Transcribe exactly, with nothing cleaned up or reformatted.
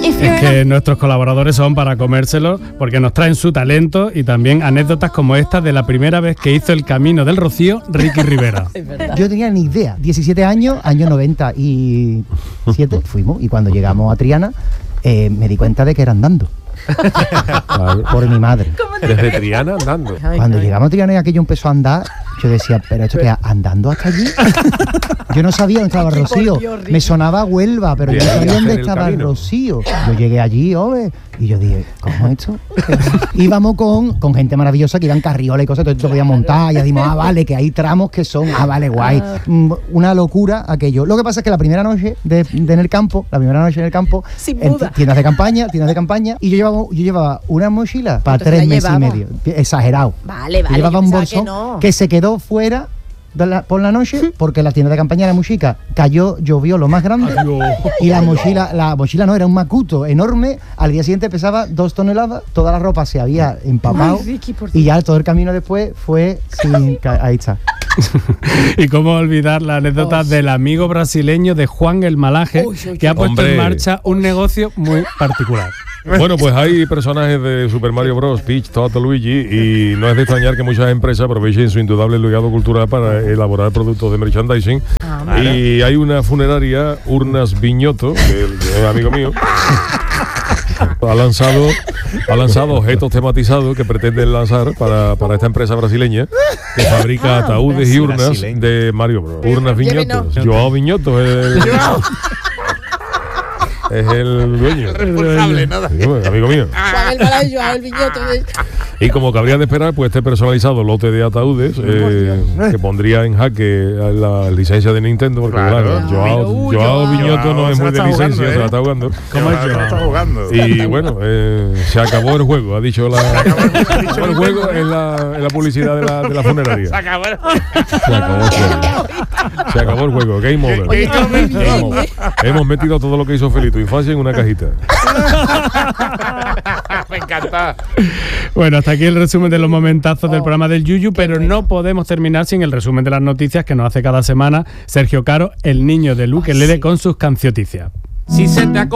Es que nuestros colaboradores son para comérselo porque nos traen su talento y también anécdotas como esta de la primera vez que hizo el Camino del Rocío Ricky Rivera. Yo no tenía ni idea. diecisiete años, año noventa y siete fuimos, y cuando llegamos a Triana eh, me di cuenta de que era andando. Por mi madre. Desde Triana andando. Cuando llegamos a Triana y aquello empezó a andar, yo decía, pero esto que andando hasta allí. Yo no sabía dónde estaba Rocío. Me sonaba Huelva, pero yo no sabía dónde estaba Rocío. Yo llegué allí, hombre, y yo dije, ¿cómo es esto? Íbamos con, con gente maravillosa que iban carriola y cosas, todo esto podía montar, y ya dijimos, ah, vale, que hay tramos que son, ah, vale, guay. Una locura aquello. Lo que pasa es que la primera noche de, de en el campo, la primera noche en el campo, en tiendas de campaña, tiendas de campaña, y yo llevaba, yo llevaba una mochila para tres meses y medio. Exagerado. Vale, vale. Yo llevaba un bolsón que, no. que se quedó fuera de la, por la noche porque la tienda de campaña era muy chica, cayó, llovió lo más grande. Adiós. Y la mochila, la mochila no, era un macuto enorme. Al día siguiente pesaba dos toneladas, toda la ropa se había empapado. Ay, Ricky, y ya todo el camino después fue sin, ahí está. Y cómo olvidar la anécdota oh. del amigo brasileño de Juan el Malaje, oh, que ha puesto Hombre. en marcha un negocio muy particular. Bueno, pues hay personajes de Super Mario Bros, Peach, Todd, Luigi, y no es de extrañar que muchas empresas aprovechen su indudable legado cultural para elaborar productos de merchandising. Ah, vale. Y hay una funeraria, Urnas Viñoto, que es amigo mío, ha lanzado ha lanzado objetos tematizados que pretenden lanzar para, para esta empresa brasileña que fabrica ah, ataúdes y urnas brasileño. de Mario Bros. Urnas Viñoto. Joao Viñoto es el... Es el dueño. El responsable, nada. Amigo mío. Juan el Malaje, Joao el Viñoto. Y como cabría de esperar, pues este personalizado lote de ataúdes eh, que pondría en jaque la licencia de Nintendo, porque claro, claro Joao, uh, Joao Viñoto no es muy de licencia, jugando, ¿eh? se la está jugando. ¿Cómo es Joao? Está jugando. Y bueno, eh, se acabó el juego, ha dicho la. Se acabó el, dicho el juego en la, en la publicidad de la, de la funeraria. Se acabó el juego. Se acabó el juego. Se acabó el juego. Game over. Oye, Game over. Hemos metido todo lo que hizo Feliz tu infancia en una cajita. Me encanta. Bueno, hasta aquí el resumen de los momentazos oh, del programa del Yuyu, pero bueno. no podemos terminar sin el resumen de las noticias que nos hace cada semana Sergio Caro, el niño de Luke Lede, sí. con sus cancioticias. Si se te